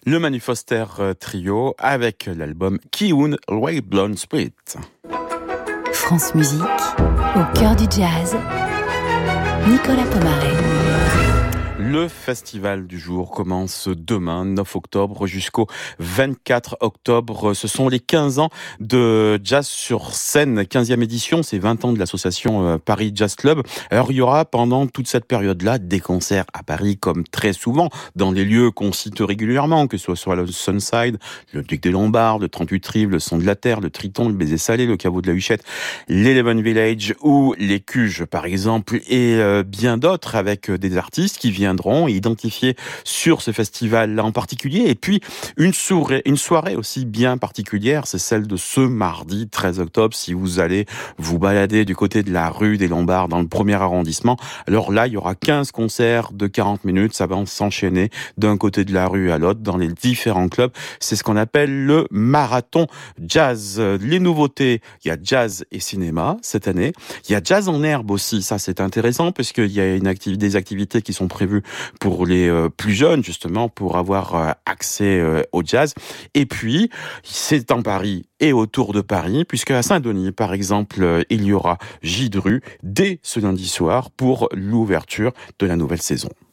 Le Manu Foster Trio avec l'album Kiun Way Blonde Spirit. France Musique, au cœur du jazz, Nicolas Pomaret. Le festival du jour commence demain, 9 octobre, jusqu'au 24 octobre. Ce sont les 15 ans de Jazz sur scène, 15e édition, c'est 20 ans de l'association Paris Jazz Club. Alors il y aura pendant toute cette période-là des concerts à Paris, comme très souvent, dans les lieux qu'on cite régulièrement, que ce soit le Sunside, le Duc des Lombards, le 38 Rives, le Son de la Terre, le Triton, le Baiser Salé, le Caveau de la Huchette, l'Eleven Village ou les Cuges par exemple, et bien d'autres avec des artistes qui viendront identifier sur ce festival en particulier. Et puis, une soirée aussi bien particulière, c'est celle de ce mardi 13 octobre. Si vous allez vous balader du côté de la rue des Lombards dans le premier arrondissement, alors là, il y aura 15 concerts de 40 minutes. Ça va s'enchaîner d'un côté de la rue à l'autre dans les différents clubs. C'est ce qu'on appelle le marathon jazz. Les nouveautés, il y a jazz et cinéma cette année. Il y a jazz en herbe aussi. Ça, c'est intéressant parce qu'il y a des activités qui sont prévues pour les plus jeunes, justement, pour avoir accès au jazz. Et puis, c'est en Paris et autour de Paris, puisque à Saint-Denis, par exemple, il y aura J. Dru dès ce lundi soir pour l'ouverture de la nouvelle saison.